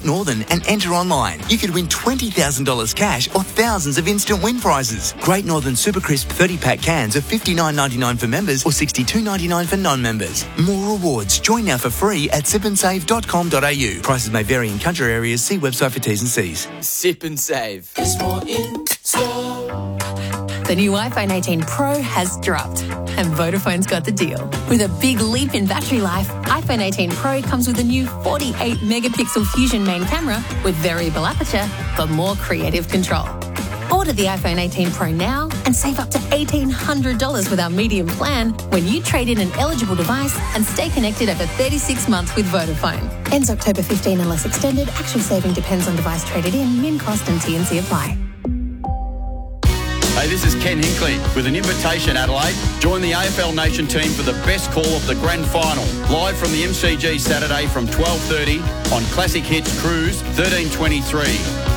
Northern and enter online. You could win $20,000 cash or thousands of instant win prizes. Great Northern Super Crisp 30-pack cans are $59.99 for members or $62.99 for non-members. More rewards. Join now for free at sipandSave.com.au. Prices may vary in country areas. See website for T's and C's. Sip and Save. There's more in store. The new iPhone 18 Pro has dropped, and Vodafone's got the deal. With a big leap in battery life, iPhone 18 Pro comes with a new 48-megapixel Fusion main camera with variable aperture for more creative control. Order the iPhone 18 Pro now and save up to $1,800 with our medium plan when you trade in an eligible device and stay connected over 36 months with Vodafone. Ends October 15 unless extended. Actual saving depends on device traded in, min cost and T&C apply. Hey, this is Ken Hinkley with an invitation, Adelaide. Join the AFL Nation team for the best call of the grand final. Live from the MCG Saturday from 12:30 on Classic Hits Cruise 1323.